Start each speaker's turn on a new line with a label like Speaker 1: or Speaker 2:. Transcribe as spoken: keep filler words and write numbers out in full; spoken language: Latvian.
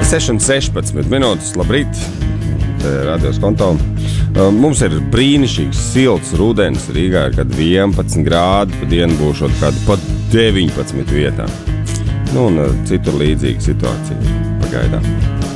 Speaker 1: seši un sešpadsmit minūtes, labrīt, te radios konto. Mums ir brīnišķīgs silts rudens, Rīgā ir kad vienpadsmit grādi, pa dienu būšot kādu pat deviņpadsmit vietā. Nu, un citur līdzīga situācija pagaidām.